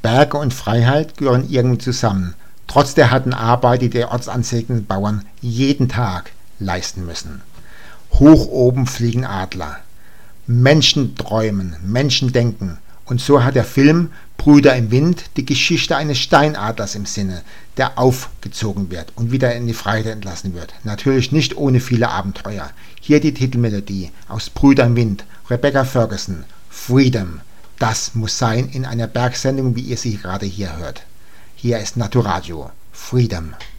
Berge und Freiheit gehören irgendwie zusammen, trotz der harten Arbeit, die die ortsansässigen Bauern jeden Tag leisten müssen. Hoch oben fliegen Adler. Menschen träumen, Menschen denken. Und so hat der Film Brüder im Wind die Geschichte eines Steinadlers im Sinne, der aufgezogen wird und wieder in die Freiheit entlassen wird. Natürlich nicht ohne viele Abenteuer. Hier die Titelmelodie aus Brüder im Wind, Rebecca Ferguson, Freedom. Das muss sein in einer Bergsendung, wie ihr sie gerade hier hört. Hier ist Naturadio, Freedom.